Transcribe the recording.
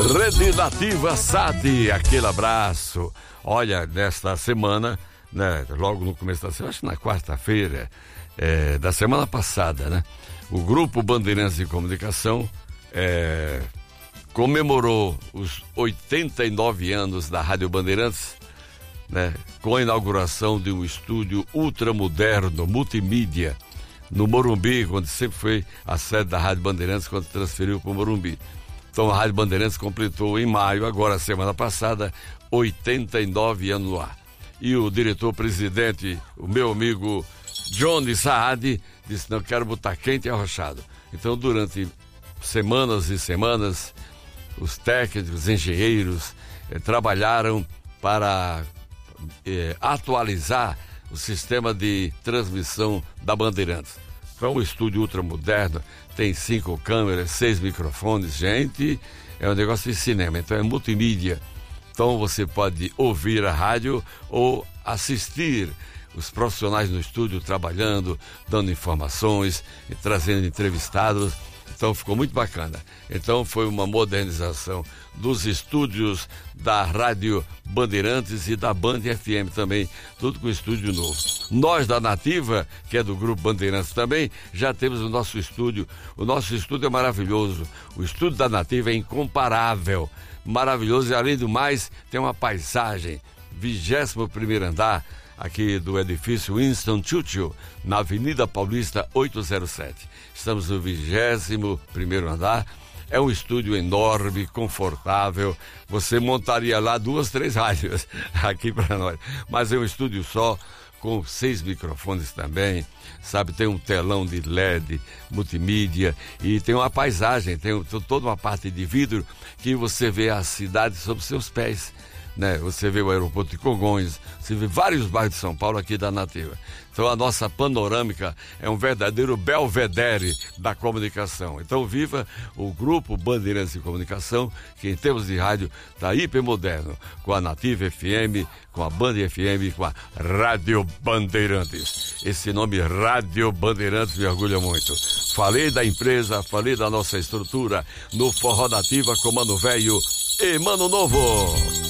Rede Nativa SAD, aquele abraço. Olha, nesta semana, né, logo no começo da semana, acho que na quarta-feira da semana passada, né, o Grupo Bandeirantes de Comunicação comemorou os 89 anos da Rádio Bandeirantes, né, com a inauguração de um estúdio ultramoderno, multimídia, no Morumbi, onde sempre foi a sede da Rádio Bandeirantes, quando transferiu para o Morumbi. Então a Rádio Bandeirantes completou em maio, agora semana passada, 89 anos no ar. E o diretor-presidente, o meu amigo Johnny Saad, disse: não, quero botar quente e arrochado. Então, durante semanas e semanas, os técnicos, os engenheiros trabalharam para atualizar o sistema de transmissão da Bandeirantes. Então, um estúdio ultramoderno, tem 5 câmeras, 6 microfones, gente, é um negócio de cinema, então é multimídia. Então você pode ouvir a rádio ou assistir os profissionais no estúdio trabalhando, dando informações, trazendo entrevistados. Então ficou muito bacana. Então foi uma modernização dos estúdios da Rádio Bandeirantes e da Band FM também, tudo com estúdio novo. Nós da Nativa, que é do Grupo Bandeirantes também, já temos o nosso estúdio. O nosso estúdio é maravilhoso. O estúdio da Nativa é incomparável, maravilhoso, e além do mais tem uma paisagem, 21º andar, aqui do edifício Winston Churchill, na Avenida Paulista 807. Estamos no 21º andar. É um estúdio enorme, confortável. Você montaria lá 2, 3 rádios aqui para nós. Mas é um estúdio só, com 6 microfones também, sabe? Tem um telão de LED, multimídia, e tem uma paisagem, tem toda uma parte de vidro que você vê a cidade sob seus pés, né? Você vê o aeroporto de Congonhas, você vê vários bairros de São Paulo aqui da Nativa. Então a nossa panorâmica é um verdadeiro belvedere da comunicação. Então viva o Grupo Bandeirantes de Comunicação, que em termos de rádio está hipermoderno, com a Nativa FM, com a Band FM, com a Rádio Bandeirantes. Esse nome Rádio Bandeirantes me orgulha muito. Falei da empresa, falei da nossa estrutura no Forró Nativa com Mano Velho e Mano Novo.